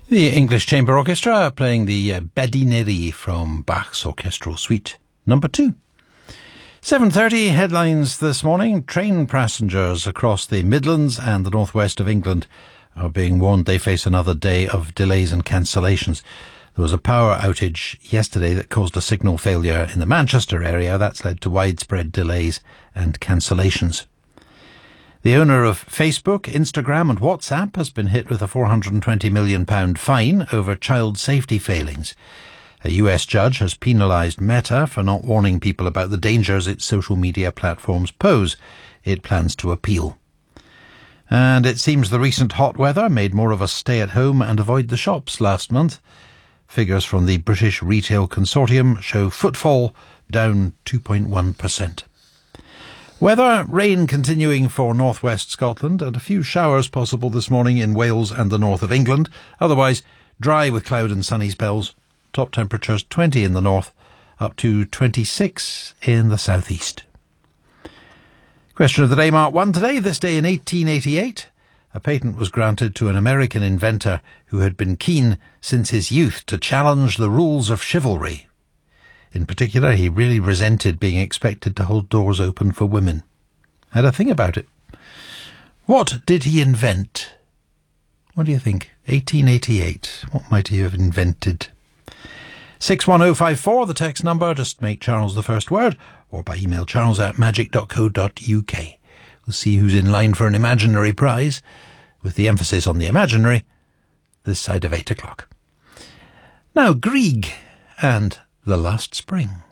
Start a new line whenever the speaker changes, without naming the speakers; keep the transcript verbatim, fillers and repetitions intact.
The English Chamber Orchestra playing the uh, Badinerie from Bach's Orchestral Suite number two. seven thirty headlines this morning. Train passengers across the Midlands and the northwest of England are being warned they face another day of delays and cancellations. There was a power outage yesterday that caused a signal failure in the Manchester area. That's led to widespread delays and cancellations. The owner of Facebook, Instagram and WhatsApp has been hit with a four hundred twenty million pounds fine over child safety failings. A U S judge has penalised Meta for not warning people about the dangers its social media platforms pose. It plans to appeal. And it seems the recent hot weather made more of us stay at home and avoid the shops last month. Figures from the British Retail Consortium show footfall down two point one percent. Weather, rain continuing for northwest Scotland and a few showers possible this morning in Wales and the north of England. Otherwise, dry with cloud and sunny spells. Top temperatures twenty in the north, up to twenty-six in the southeast. Question of the day, Mark one today. This day in eighteen eighty-eight, a patent was granted to an American inventor who had been keen since his youth to challenge the rules of chivalry. In particular, he really resented being expected to hold doors open for women. Had a thing about it. What did he invent? What do you think? eighteen eighty-eight. What might he have invented? six one oh five four, the text number. Just make Charles the first word, or by email charles at magic dot co dot uk. We'll see who's in line for an imaginary prize, with the emphasis on the imaginary, this side of eight o'clock. Now, Grieg and The Last Spring.